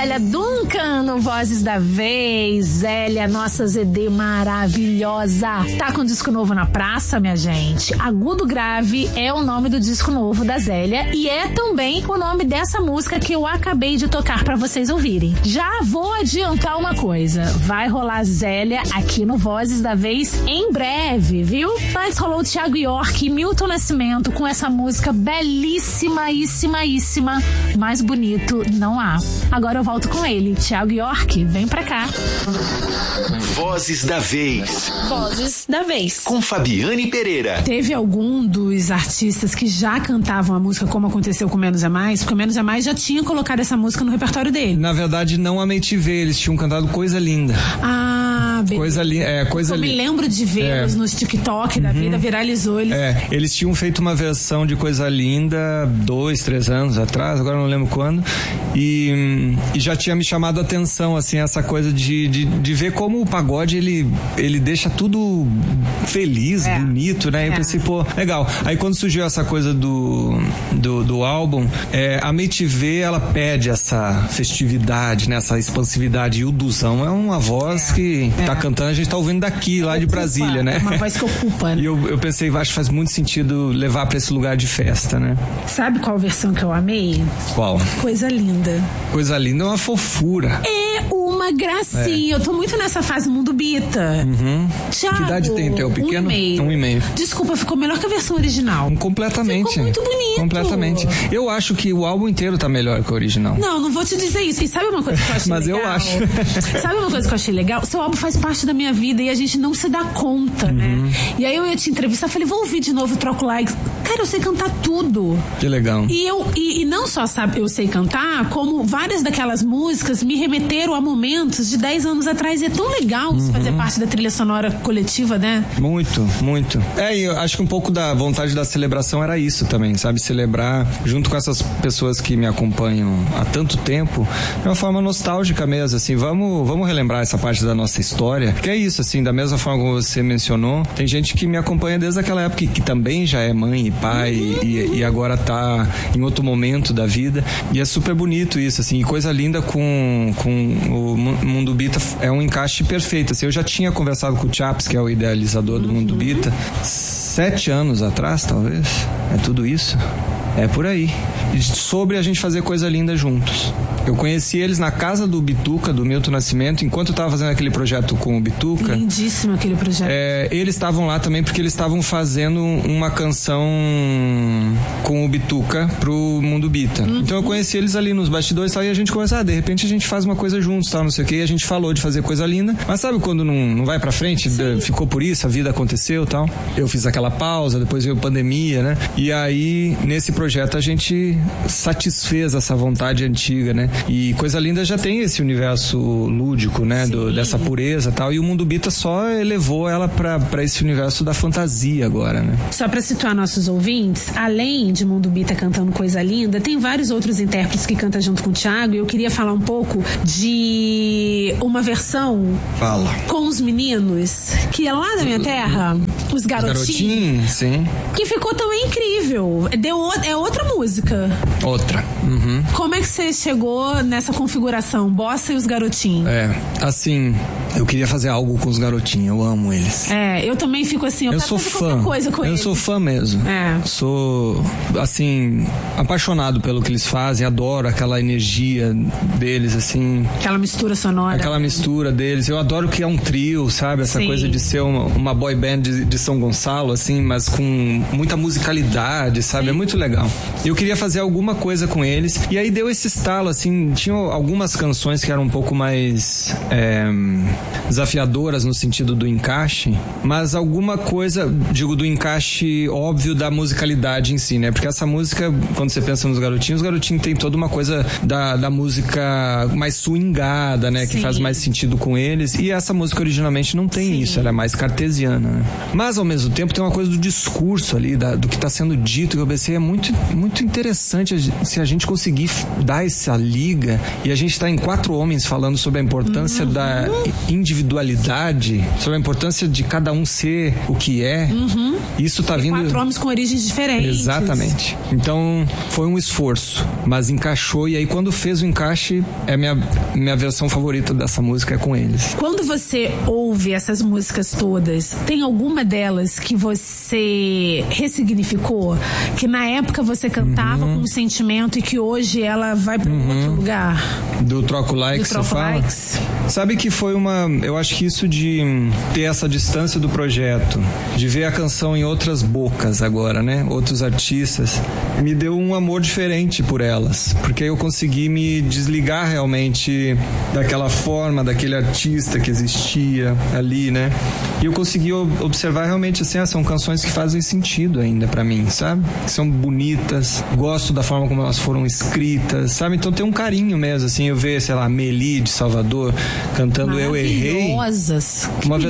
Zélia Duncan no Vozes da Vez. Zélia, nossa ZD maravilhosa. Tá com disco novo na praça, minha gente? Agudo Grave é o nome do disco novo da Zélia e é também o nome dessa música que eu acabei de tocar pra vocês ouvirem. Já vou adiantar uma coisa. Vai rolar Zélia aqui no Vozes da Vez em breve, viu? Antes rolou o Thiago York e Milton Nascimento com essa música belíssima, mais bonito não há. Agora eu volto com ele, Thiago York, vem pra cá. Vozes da Vez. Vozes da Vez. Com Fabiane Pereira. Teve algum dos artistas que já cantavam a música como aconteceu com Menos é Mais? Porque o Menos é Mais já tinha colocado essa música no repertório dele. Na verdade, não a MTV, eles tinham cantado Coisa Linda. Coisa linda. Eu me lembro de vê-los nos TikTok da vida, viralizou eles. Eles tinham feito uma versão de Coisa Linda 2-3 anos atrás, agora não lembro quando, e já tinha me chamado a atenção, assim, essa coisa de ver como o pagode, ele deixa tudo feliz, bonito, né? E eu pensei, pô, legal. Aí quando surgiu essa coisa do álbum, a MTV, ela pede essa festividade, né? Essa expansividade, e o Duzão é uma voz que tá cantando, a gente tá ouvindo daqui, lá de Brasília, né? É uma voz que ocupa, né? E eu pensei, acho que faz muito sentido levar pra esse lugar de festa, né? Sabe qual versão que eu amei? Qual? Coisa Linda. Coisa Linda é uma fofura. É uma gracinha. Eu tô muito nessa fase Mundo Bita. Thiago, que idade tem o teu pequeno? 1,5. Desculpa, ficou melhor que a versão original. Completamente. Ficou muito bonito. Completamente. Eu acho que o álbum inteiro tá melhor que o original. Não vou te dizer isso. E sabe uma coisa que eu achei Mas legal? eu acho. Sabe uma coisa que eu achei legal? Seu álbum faz parte da minha vida e a gente não se dá conta, né? E aí eu ia te entrevistar, falei, vou ouvir de novo, troco likes. Cara, eu sei cantar tudo. Que legal. E não só eu sei cantar, como várias daquelas músicas me remeteram a momentos de 10 anos atrás. E é tão legal isso fazer parte da trilha sonora coletiva, né? Muito, muito. E eu acho que um pouco da vontade da celebração era isso também, sabe? Celebrar junto com essas pessoas que me acompanham há tanto tempo, de uma forma nostálgica mesmo, assim, vamos relembrar essa parte da nossa história, que é isso, assim, da mesma forma como você mencionou, tem gente que me acompanha desde aquela época que também já é mãe e pai e agora tá em outro momento da vida, e é super bonito isso, assim, e Coisa Linda com o Mundo Bita é um encaixe perfeito, assim, eu já tinha conversado com o Chaps, que é o idealizador do Mundo Bita, 7 anos atrás, talvez, é tudo isso. É por aí. Sobre a gente fazer Coisa Linda juntos. Eu conheci eles na casa do Bituca, do Milton Nascimento, enquanto eu tava fazendo aquele projeto com o Bituca. Lindíssimo aquele projeto. Eles estavam lá também porque eles estavam fazendo uma canção com o Bituca pro Mundo Bita. Então eu conheci eles ali nos bastidores e tal, e a gente começou, de repente a gente faz uma coisa juntos, tal, não sei o que, e a gente falou de fazer Coisa Linda, mas sabe quando não vai pra frente? Ficou por isso, a vida aconteceu, tal. Eu fiz aquela pausa, depois veio pandemia, né? E aí, nesse projeto a gente satisfez essa vontade antiga, né? E Coisa Linda já tem esse universo lúdico, né? Dessa pureza e tal, e o Mundo Bita só elevou ela pra esse universo da fantasia agora, né? Só pra situar nossos ouvintes, além de Mundo Bita cantando Coisa Linda, tem vários outros intérpretes que cantam junto com o Thiago, e eu queria falar um pouco de uma versão com os meninos, que é lá da minha terra, os Garotinhos, sim. Que ficou também incrível. É outra música. Outra. Como é que você chegou nessa configuração, Bossa e os Garotinhos? Assim, eu queria fazer algo com os Garotinhos, eu amo eles. Eu também fico assim, eu sou fazer fã. qualquer coisa com eles. Eu sou fã mesmo. Sou, assim, apaixonado pelo que eles fazem, adoro aquela energia deles, assim. Aquela mistura sonora. Aquela mistura deles. Eu adoro que é um trio, sabe? Essa coisa de ser uma boy band de São Gonçalo, assim, mas com muita musicalidade, sabe? É muito legal. Eu queria fazer alguma coisa com eles, e aí deu esse estalo, assim, tinha algumas canções que eram um pouco mais desafiadoras no sentido do encaixe, mas alguma coisa, digo, do encaixe óbvio da musicalidade em si, né? Porque essa música, quando você pensa nos Garotinhos, os Garotinhos tem toda uma coisa da música mais swingada, né? Que faz mais sentido com eles, e essa música originalmente não tem isso, ela é mais cartesiana, né? Mas Mas, ao mesmo tempo, tem uma coisa do discurso ali, do que está sendo dito, que eu pensei, é muito, muito interessante se a gente conseguir dar essa liga, e a gente está em 4 homens falando sobre a importância da individualidade, sobre a importância de cada um ser o que é. Isso está vindo... 4 homens com origens diferentes. Exatamente. Então, foi um esforço, mas encaixou, e aí quando fez o encaixe, é minha versão favorita dessa música é com eles. Quando você ouve essas músicas todas, tem alguma delas que você ressignificou? Que na época você cantava com um sentimento e que hoje ela vai para outro lugar? Do Troco Likes, você fala? Sabe que foi eu acho que isso de ter essa distância do projeto, de ver a canção em outras bocas agora, né? Outros artistas, me deu um amor diferente por elas, porque eu consegui me desligar realmente daquela forma, daquele artista que existia ali, né? E eu consegui observar realmente assim, são canções que fazem sentido ainda pra mim, sabe? Que são bonitas, gosto da forma como elas foram escritas, sabe? Então tem um carinho mesmo, assim, eu ver, sei lá, Meli de Salvador cantando Eu Errei. Maravilhosas.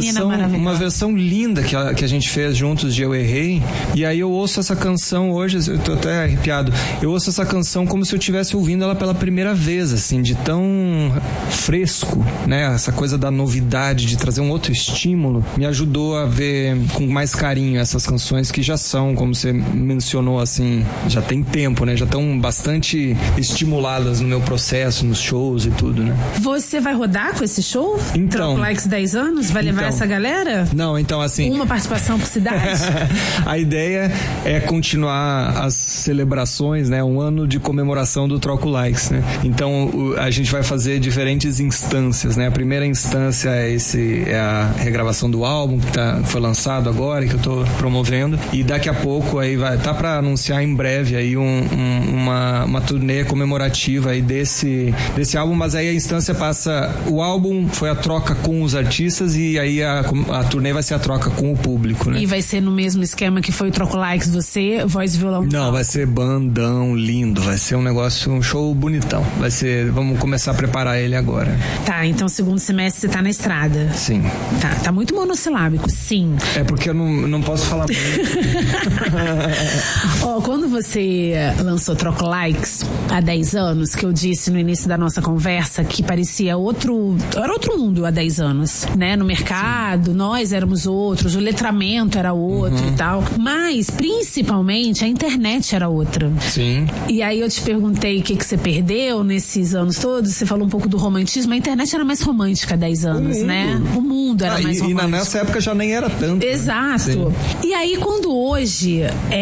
Uma versão linda que a gente fez juntos de Eu Errei, e aí eu ouço essa canção hoje, eu tô até arrepiado, eu ouço essa canção como se eu estivesse ouvindo ela pela primeira vez, assim, de tão fresco, né? Essa coisa da novidade, de trazer um outro estímulo, me ajudou a ver com mais carinho essas canções que já são, como você mencionou, assim, já tem tempo, né? Já estão bastante estimuladas no meu processo, nos shows e tudo, né? Você vai rodar com esse show? Então... Troco Likes 10 anos? Vai levar essa galera? Não, então assim... Uma participação por cidade? A ideia é continuar as celebrações, né? Um ano de comemoração do Troco Likes, né? Então a gente vai fazer diferentes instâncias, né? A primeira instância é a regravação do álbum que foi lançado agora, que eu tô promovendo, e daqui a pouco aí tá para anunciar em breve aí uma turnê comemorativa aí desse álbum, mas aí a instância passa, o álbum foi a troca com os artistas e aí a turnê vai ser a troca com o público, né? E vai ser no mesmo esquema que foi o Troco Likes, você, voz e violão? Não, vai ser bandão lindo, vai ser um show bonitão, vamos começar a preparar ele agora. Tá, então segundo semestre você tá na estrada. Sim. Tá muito monossilábico, sim. É porque eu não posso falar muito. Quando você lançou Troco Likes há 10 anos, que eu disse no início da nossa conversa que parecia era outro mundo há 10 anos, né? No mercado, sim, nós éramos outros, o letramento era outro e tal, mas principalmente a internet era outra. Sim. E aí eu te perguntei o que você perdeu nesses anos todos, você falou um pouco do romantismo, a internet era mais romântica há 10 anos, né? O mundo era mais romântico. E nessa época já nem era tanto. Exato. Né? E aí quando hoje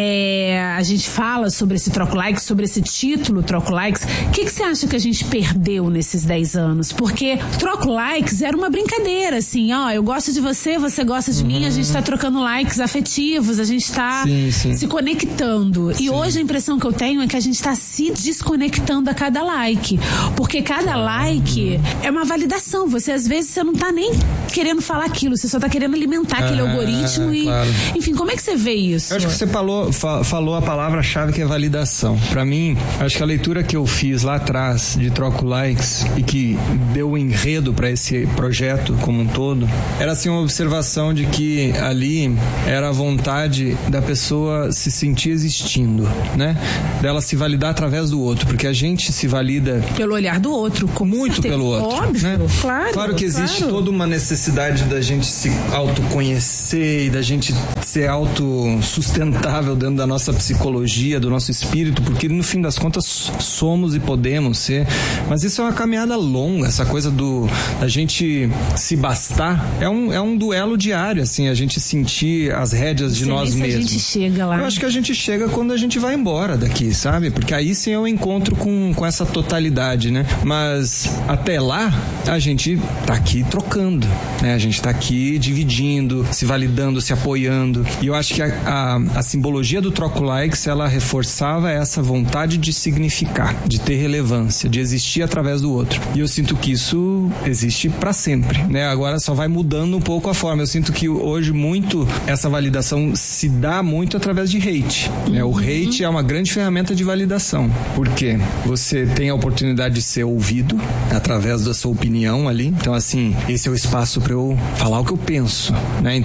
a gente fala sobre esse Troco Likes, sobre esse título Troco Likes, o que você acha que a gente perdeu nesses 10 anos? Porque Troco Likes era uma brincadeira, assim, eu gosto de você, você gosta de mim, a gente tá trocando likes afetivos, a gente tá se conectando. E hoje a impressão que eu tenho é que a gente tá se desconectando a cada like. Porque cada like é uma validação. Às vezes, você não tá nem querendo falar aquilo, você só tá querendo alimentar aquele algoritmo e... Claro. Enfim, como é que você vê isso? Eu acho que você falou a palavra-chave que é validação. Pra mim, acho que a leitura que eu fiz lá atrás de Troco Likes e que deu o enredo pra esse projeto como um todo, era assim uma observação de que ali era a vontade da pessoa se sentir existindo, né? Dela se validar através do outro, porque a gente se valida... Pelo olhar do outro, com muito certeza. Pelo outro. Óbvio, né? Claro que existe toda uma necessidade da gente se autoconhecer e da gente ser autossustentável dentro da nossa psicologia, do nosso espírito, porque no fim das contas somos e podemos ser, mas isso é uma caminhada longa, essa coisa da gente se bastar, é um duelo diário, assim, a gente sentir as rédeas de nós mesmos. A gente chega lá. Eu acho que a gente chega quando a gente vai embora daqui, sabe? Porque aí sim eu encontro com essa totalidade, né? Mas até lá, a gente tá aqui trocando, né? A gente tá aqui dividindo, se validando, se apoiando. E eu acho que a simbologia do Troco Likes, ela reforçava essa vontade de significar, de ter relevância, de existir através do outro. E eu sinto que isso existe pra sempre, né? Agora só vai mudando um pouco a forma. Eu sinto que hoje muito essa validação se dá muito através de hate, né? O hate é uma grande ferramenta de validação. Por quê? Você tem a oportunidade de ser ouvido através da sua opinião ali. Então, assim, esse é o espaço pra eu falar o que eu penso, né? Então, ali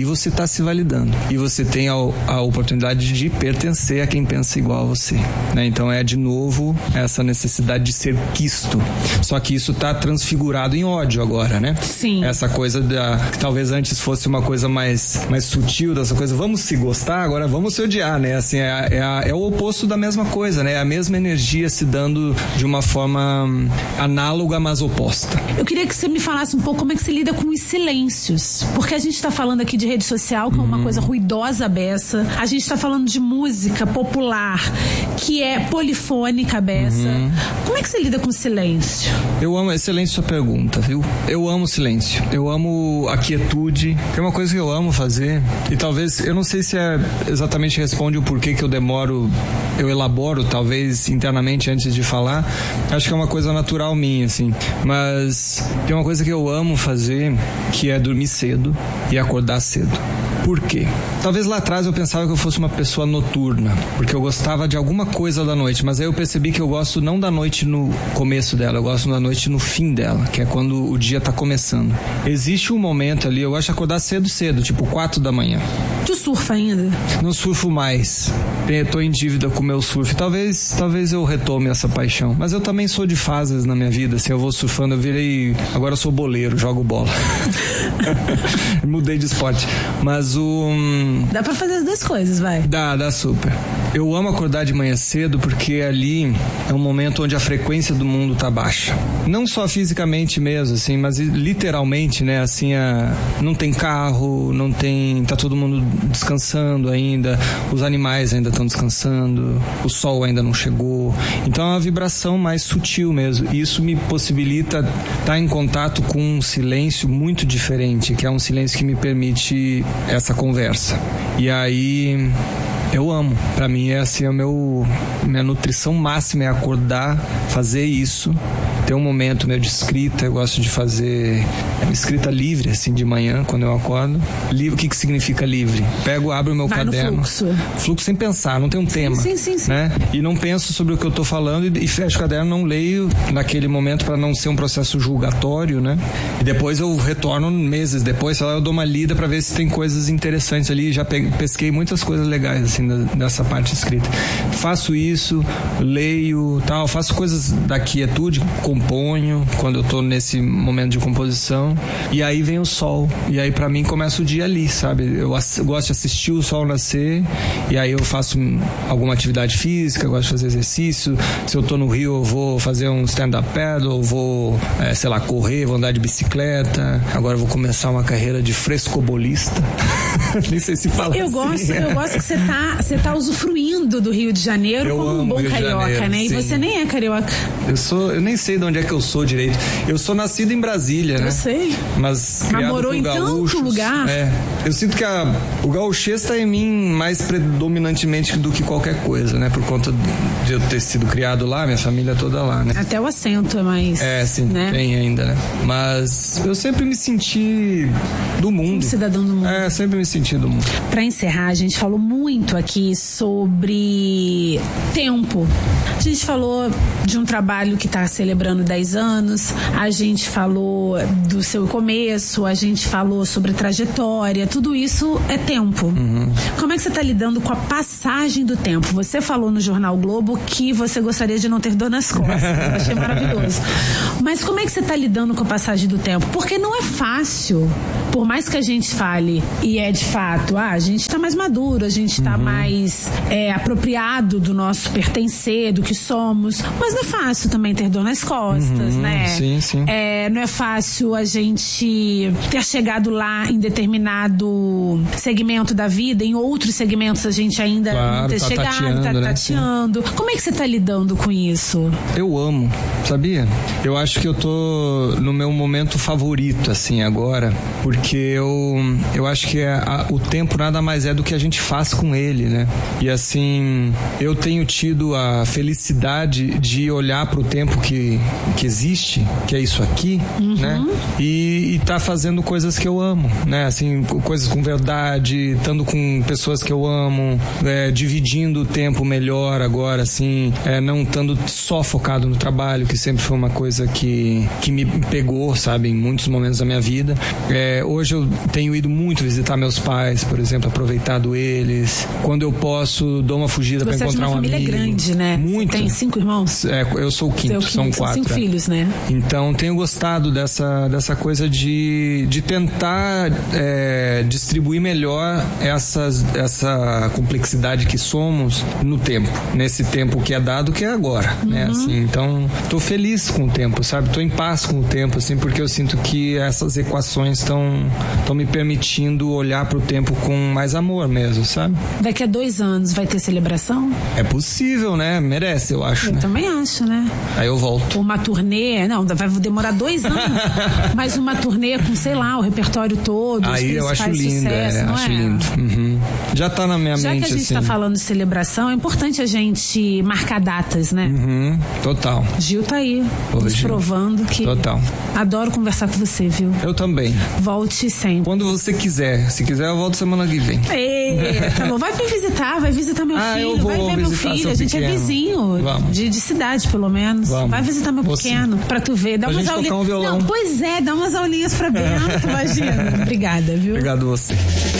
aí você está se validando. E você tem a oportunidade de pertencer a quem pensa igual a você, né? Então é de novo essa necessidade de ser quisto. Só que isso está transfigurado em ódio agora, né? Sim. Essa coisa que talvez antes fosse uma coisa mais sutil, dessa coisa, vamos se gostar, agora vamos se odiar, né? Assim, é o oposto da mesma coisa, né? É a mesma energia se dando de uma forma análoga, mas oposta. Eu queria que você me falasse um pouco como é que você lida com os silêncios. Porque a gente tá falando aqui de rede social, que é uma coisa ruidosa beça. A gente tá falando de música popular, que é polifônica beça. Como é que você lida com o silêncio? Eu amo, excelente sua pergunta, viu? Eu amo o silêncio. Eu amo a quietude. É uma coisa que eu amo fazer. E talvez, eu não sei se exatamente responde o porquê que eu elaboro, talvez internamente antes de falar. Acho que é uma coisa natural minha, assim. Mas tem uma coisa que eu amo fazer, que é dormir cedo e acordar cedo. Por quê? Talvez lá atrás eu pensava que eu fosse uma pessoa noturna, porque eu gostava de alguma coisa da noite, mas aí eu percebi que eu gosto não da noite no começo dela, eu gosto da noite no fim dela, que é quando o dia tá começando. Existe um momento ali, eu gosto de acordar cedo, tipo 4 da manhã. Tu surfa ainda? Não surfo mais. Tô em dívida com o meu surf. Talvez eu retome essa paixão. Mas eu também sou de fases na minha vida, assim, eu vou surfando, agora eu sou boleiro, jogo bola. Mudei de esporte. Mas dá pra fazer as duas coisas, vai. Dá super. Eu amo acordar de manhã cedo porque ali é um momento onde a frequência do mundo tá baixa. Não só fisicamente mesmo, assim, mas literalmente, né, assim, não tem carro, tá todo mundo descansando ainda, os animais ainda estão descansando, o sol ainda não chegou. Então é uma vibração mais sutil mesmo. E isso me possibilita estar em contato com um silêncio muito diferente, que é um silêncio que me permite essa conversa. E aí eu amo. Pra mim é assim, minha nutrição máxima é acordar, fazer isso. Ter um momento meu de escrita, eu gosto de fazer escrita livre, assim, de manhã, quando eu acordo. Livre, o que significa livre? Abro o meu caderno. No fluxo. Fluxo sem pensar, não tem um tema. Sim. Né? E não penso sobre o que eu tô falando e fecho o caderno, não leio naquele momento para não ser um processo julgatório, né? E depois eu retorno meses depois, sei lá, eu dou uma lida para ver se tem coisas interessantes ali. Já pesquei muitas coisas legais, assim, dessa parte escrita. Faço isso, leio, tal, faço coisas da quietude, componho quando eu tô nesse momento de composição, e aí vem o sol, e aí pra mim começa o dia ali, sabe? Eu gosto de assistir o sol nascer, e aí eu faço alguma atividade física, eu gosto de fazer exercício. Se eu tô no Rio, eu vou fazer um stand-up paddle, vou, sei lá, correr, vou andar de bicicleta. Agora eu vou começar uma carreira de frescobolista. Nem sei se fala eu assim. Eu gosto que você tá usufruindo do Rio de Janeiro como um bom carioca, né? E sim. você nem é carioca. Eu nem sei de onde é que eu sou direito. Eu sou nascido em Brasília, né? Eu sei. Mas morou em tanto lugar. Eu sinto que o gauchês está em mim mais predominantemente do que qualquer coisa, né? Por conta de eu ter sido criado lá, minha família é toda lá, né? Até o acento é mais... sim, né? Tem ainda, né? Mas eu sempre me senti do mundo. Um cidadão do mundo. Sempre me senti do mundo. Pra encerrar, a gente falou muito aqui sobre tempo. A gente falou de um trabalho que está celebrando 10 anos, a gente falou do seu começo, a gente falou sobre trajetória, tudo isso é tempo. Como é que você está lidando com a passagem do tempo? Você falou no Jornal Globo que você gostaria de não ter dor nas costas, eu achei maravilhoso. Mas como é que você está lidando com a passagem do tempo? Porque não é fácil, por mais que a gente fale, e é de fato, a gente está mais maduro, a gente está mais apropriado do nosso pertencer, do que somos, mas não é fácil também ter dor nas costas, né? Sim. Não é fácil a gente ter chegado lá em determinado segmento da vida, em outros segmentos a gente ainda não ter chegado, tá tateando. Né? Como é que você tá lidando com isso? Eu amo, sabia? Eu acho que eu tô no meu momento favorito, assim, agora, porque eu acho que o tempo nada mais é do que a gente faz com ele, né? E assim, eu tenho tido a felicidade de olhar pro tempo que existe, que é isso aqui, né? E tá fazendo coisas que eu amo, né? Assim, coisas com verdade, estando com pessoas que eu amo, dividindo o tempo melhor agora, assim, não estando só focado no trabalho, que sempre foi uma coisa que me pegou, sabe, em muitos momentos da minha vida. Hoje eu tenho ido muito visitar meus pais pais, por exemplo, aproveitado eles. Quando eu posso, dou uma fugida para encontrar um amigo. Você é de uma família grande, né? Muito. Você tem 5 irmãos? Eu sou o quinto, são 4. 5 filhos, né? Então, tenho gostado dessa coisa de tentar distribuir melhor essa complexidade que somos no tempo. Nesse tempo que é dado, que é agora, né? Assim, então, tô feliz com o tempo, sabe? Tô em paz com o tempo, assim, porque eu sinto que essas equações estão me permitindo olhar pro tempo com mais amor mesmo, sabe? Daqui a 2 anos vai ter celebração? É possível, né? Merece, eu acho. Eu também acho, né? Aí eu volto. Uma turnê, não, vai demorar 2 anos, mas uma turnê com, sei lá, o repertório todo. Aí eu acho lindo, acho lindo. Uhum. Já tá na minha mente, assim. Já que a gente tá falando de celebração, é importante a gente marcar datas, né? Uhum. Total. Gil tá aí, nos provando que... Total. Adoro conversar com você, viu? Eu também. Volte sempre. Quando você quiser. Se quiser, eu volto semana que vem. Tá bom, vai me visitar, vai visitar meu filho, vai ver meu filho. A gente é vizinho de cidade, pelo menos. Vamos. Vai visitar meu pequeno, pra tu ver. Dá umas aulinhas. Um violão. Não, pois é, dá umas aulinhas pra Bento, imagina. Obrigada, viu? Obrigado você.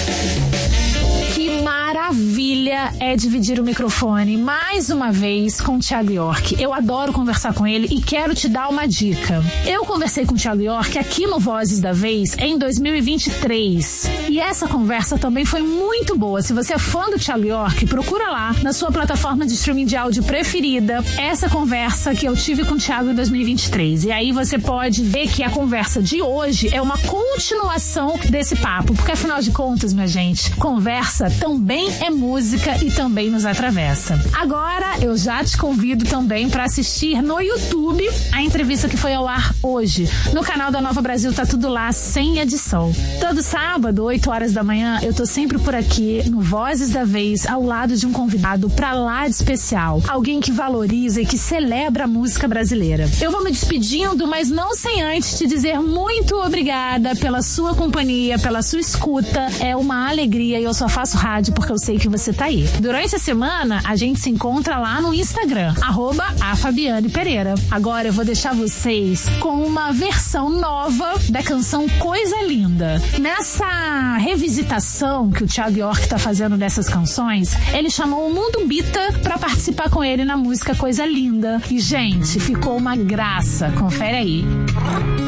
Maravilha é dividir o microfone mais uma vez com o Thiago York. Eu adoro conversar com ele e quero te dar uma dica. Eu conversei com o Thiago York aqui no Vozes da Vez em 2023 e essa conversa também foi muito boa. Se você é fã do Thiago York, procura lá na sua plataforma de streaming de áudio preferida essa conversa que eu tive com o Thiago em 2023. E aí você pode ver que a conversa de hoje é uma continuação desse papo, porque afinal de contas, minha gente, conversa também é música e também nos atravessa. Agora, eu já te convido também para assistir no YouTube a entrevista que foi ao ar hoje. No canal da Nova Brasil tá tudo lá, sem edição. Todo sábado, 8 horas da manhã, eu tô sempre por aqui no Vozes da Vez, ao lado de um convidado pra lá de especial. Alguém que valoriza e que celebra a música brasileira. Eu vou me despedindo, mas não sem antes te dizer muito obrigada pela sua companhia, pela sua escuta. É uma alegria e eu só faço rádio porque eu sei que você tá aí. Durante a semana, a gente se encontra lá no Instagram, @afabianepereira. Agora eu vou deixar vocês com uma versão nova da canção Coisa Linda. Nessa revisitação que o Thiago York tá fazendo dessas canções, ele chamou o Mundo Bita pra participar com ele na música Coisa Linda. E, gente, ficou uma graça. Confere aí.